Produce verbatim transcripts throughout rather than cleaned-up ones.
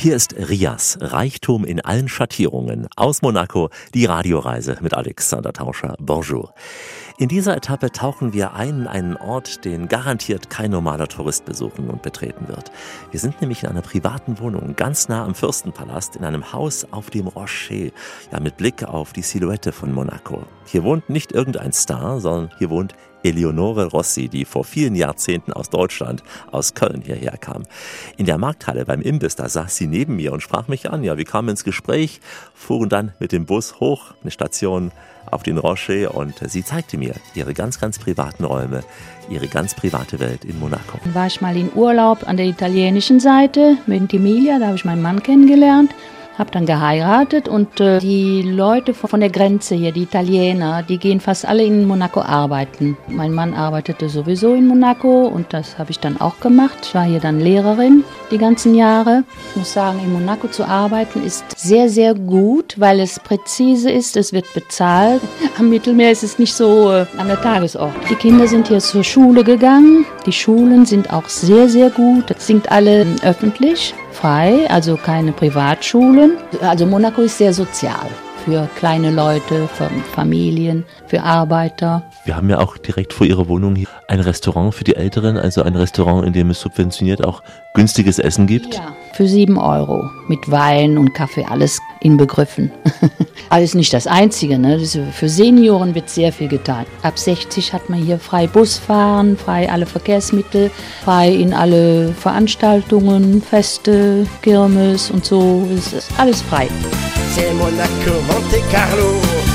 Hier ist Rias, Reichtum in allen Schattierungen. Aus Monaco, die Radioreise mit Alexander Tauscher. Bonjour. In dieser Etappe tauchen wir ein in einen Ort, den garantiert kein normaler Tourist besuchen und betreten wird. Wir sind nämlich in einer privaten Wohnung, ganz nah am Fürstenpalast, in einem Haus auf dem Rocher, ja, mit Blick auf die Silhouette von Monaco. Hier wohnt nicht irgendein Star, sondern hier wohnt Eleonore Rossi, die vor vielen Jahrzehnten aus Deutschland, aus Köln hierher kam. In der Markthalle beim Imbiss, da saß sie neben mir und sprach mich an. Ja, wir kamen ins Gespräch, fuhren dann mit dem Bus hoch, eine Station auf den Rocher, und sie zeigte mir ihre ganz, ganz privaten Räume, ihre ganz private Welt in Monaco. Dann war ich mal in Urlaub an der italienischen Seite mit Ventimiglia, da habe ich meinen Mann kennengelernt. Habe dann geheiratet und äh, die Leute von der Grenze hier, die Italiener, die gehen fast alle in Monaco arbeiten. Mein Mann arbeitete sowieso in Monaco und das habe ich dann auch gemacht. Ich war hier dann Lehrerin die ganzen Jahre. Ich muss sagen, in Monaco zu arbeiten ist sehr, sehr gut, weil es präzise ist, es wird bezahlt. Am Mittelmeer ist es nicht so äh, an der Tagesordnung. Die Kinder sind hier zur Schule gegangen. Die Schulen sind auch sehr, sehr gut. Das sind alle äh, öffentlich. Frei, also keine Privatschulen. Also Monaco ist sehr sozial für kleine Leute, für Familien, für Arbeiter. Wir haben ja auch direkt vor Ihrer Wohnung hier ein Restaurant für die Älteren, also ein Restaurant, in dem es subventioniert auch günstiges Essen gibt. Ja, für sieben Euro mit Wein und Kaffee, alles inbegriffen. Alles nicht das Einzige, ne? Das ist, für Senioren wird sehr viel getan. Ab sechzig hat man hier frei Bus fahren, frei alle Verkehrsmittel, frei in alle Veranstaltungen, Feste, Kirmes und so. Es ist alles frei. C'est Monaco, Monte Carlo.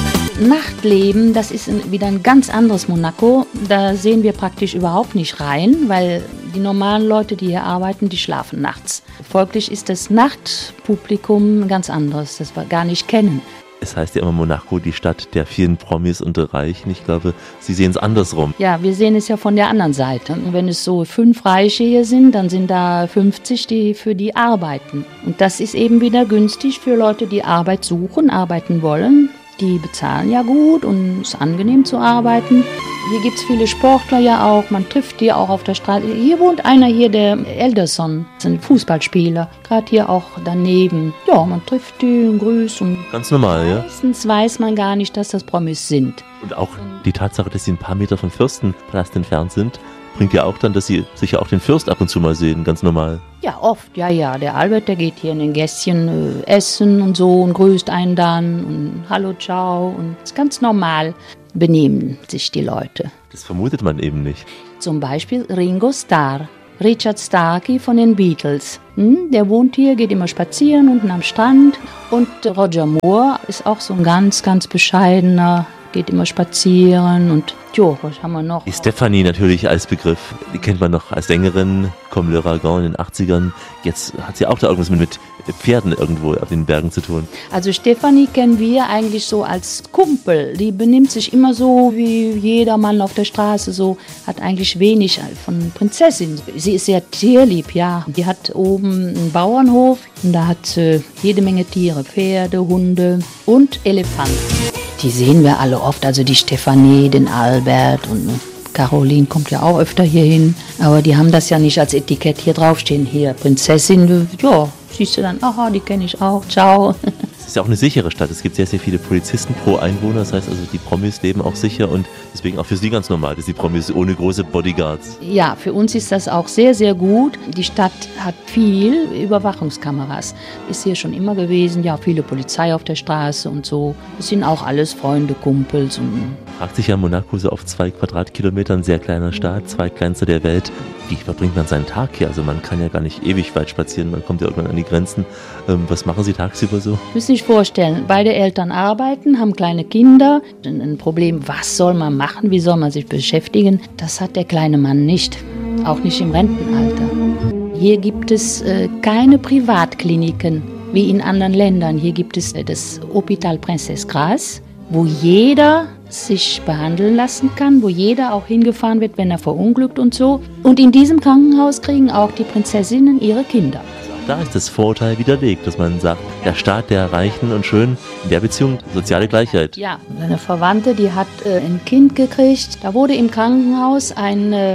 Nachtleben, das ist wieder ein ganz anderes Monaco. Da sehen wir praktisch überhaupt nicht rein, weil die normalen Leute, die hier arbeiten, die schlafen nachts. Folglich ist das Nachtpublikum ganz anderes, das wir gar nicht kennen. Es heißt ja immer Monaco, die Stadt der vielen Promis und der Reichen. Ich glaube, Sie sehen es andersrum. Ja, wir sehen es ja von der anderen Seite. Und wenn es so fünf Reiche hier sind, dann sind da fünfzig, die für die arbeiten. Und das ist eben wieder günstig für Leute, die Arbeit suchen, arbeiten wollen. Die bezahlen ja gut und es ist angenehm zu arbeiten. Hier gibt es viele Sportler ja auch, man trifft die auch auf der Straße. Hier wohnt einer hier, der Elderson, ein Fußballspieler, gerade hier auch daneben. Ja, man trifft die und grüßt. Und ganz normal, ja? Meistens weiß man gar nicht, dass das Promis sind. Und auch die Tatsache, dass sie ein paar Meter vom Fürstenpalast entfernt sind, bringt ja auch dann, dass sie sicher auch den Fürst ab und zu mal sehen, ganz normal. Ja, oft, ja, ja. Der Albert, der geht hier in den Gässchen äh, essen und so und grüßt einen dann und hallo, ciao. Und das ist ganz normal, benehmen sich die Leute. Das vermutet man eben nicht. Zum Beispiel Ringo Starr, Richard Starkey von den Beatles. Hm, der wohnt hier, geht immer spazieren unten am Strand. Und Roger Moore ist auch so ein ganz, ganz bescheidener, geht immer spazieren. Und jo, was haben wir noch? Die Stefanie natürlich als Begriff, die kennt man noch als Sängerin, Comme le Ragon in den achtzigern. Jetzt hat sie auch da irgendwas mit, mit Pferden irgendwo auf den Bergen zu tun. Also Stefanie kennen wir eigentlich so als Kumpel. Die benimmt sich immer so wie jeder Mann auf der Straße, so hat eigentlich wenig von Prinzessin. Sie ist sehr tierlieb, ja. Die hat oben einen Bauernhof und da hat sie jede Menge Tiere, Pferde, Hunde und Elefanten. Die sehen wir alle oft, also die Stefanie, den Albert und Caroline kommt ja auch öfter hier hin. Aber die haben das ja nicht als Etikett hier draufstehen. Hier, Prinzessin, ja, siehst du dann, aha, die kenne ich auch, ciao. Es ist ja auch eine sichere Stadt. Es gibt sehr, sehr viele Polizisten pro Einwohner. Das heißt also, die Promis leben auch sicher und deswegen auch für Sie ganz normal, dass die Promis ohne große Bodyguards. Ja, für uns ist das auch sehr, sehr gut. Die Stadt hat viel Überwachungskameras. Ist hier schon immer gewesen. Ja, viele Polizei auf der Straße und so. Das sind auch alles Freunde, Kumpels. Und fragt sich ja Monaco so auf zwei Quadratkilometern, sehr kleiner Staat, zweitkleinster der Welt. Wie verbringt man seinen Tag hier? Also man kann ja gar nicht ewig weit spazieren, man kommt ja irgendwann an die Grenzen. Ähm, was machen Sie tagsüber so? Müssen Sie sich vorstellen, beide Eltern arbeiten, haben kleine Kinder. Ein Problem, was soll man machen, wie soll man sich beschäftigen? Das hat der kleine Mann nicht, auch nicht im Rentenalter. Hier gibt es äh, keine Privatkliniken wie in anderen Ländern. Hier gibt es äh, das Hôpital Princesse Grace, wo jeder sich behandeln lassen kann, wo jeder auch hingefahren wird, wenn er verunglückt und so. Und in diesem Krankenhaus kriegen auch die Prinzessinnen ihre Kinder. Da ist das Vorurteil widerlegt, dass man sagt, der Staat der Reichen und Schönen, in der Beziehung soziale Gleichheit. Ja, eine Verwandte, die hat äh, ein Kind gekriegt. Da wurde im Krankenhaus ein äh,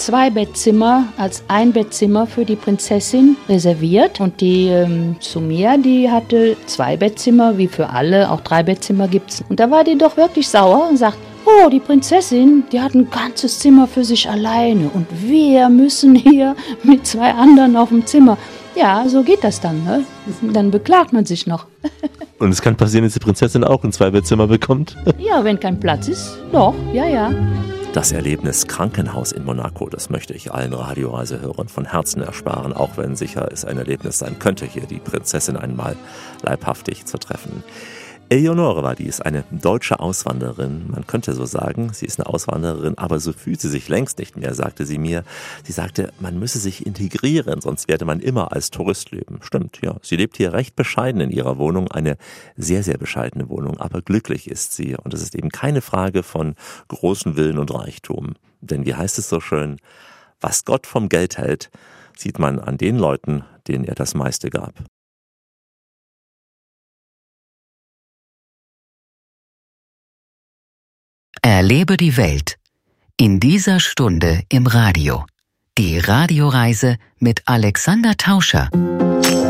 zwei Bettzimmer als ein Bettzimmer für die Prinzessin reserviert. Und die ähm, Sumia, die hatte zwei Bettzimmer, wie für alle, auch drei Bettzimmer gibt's. Und da war die doch wirklich sauer und sagt, oh, die Prinzessin, die hat ein ganzes Zimmer für sich alleine und wir müssen hier mit zwei anderen auf dem Zimmer. Ja, so geht das dann, ne? Dann beklagt man sich noch. Und es kann passieren, dass die Prinzessin auch ein Zweibettzimmer bekommt? Ja, wenn kein Platz ist, doch, ja, ja. Das Erlebnis Krankenhaus in Monaco, das möchte ich allen Radioreisehörern von Herzen ersparen, auch wenn sicher es ein Erlebnis sein könnte, hier die Prinzessin einmal leibhaftig zu treffen. Eleonore war dies, eine deutsche Auswandererin, man könnte so sagen, sie ist eine Auswandererin, aber so fühlt sie sich längst nicht mehr, sagte sie mir. Sie sagte, man müsse sich integrieren, sonst werde man immer als Tourist leben. Stimmt, ja, sie lebt hier recht bescheiden in ihrer Wohnung, eine sehr, sehr bescheidene Wohnung, aber glücklich ist sie und es ist eben keine Frage von großen Willen und Reichtum. Denn wie heißt es so schön, was Gott vom Geld hält, sieht man an den Leuten, denen er das meiste gab. Erlebe die Welt. In dieser Stunde im Radio. Die Radioreise mit Alexander Tauscher.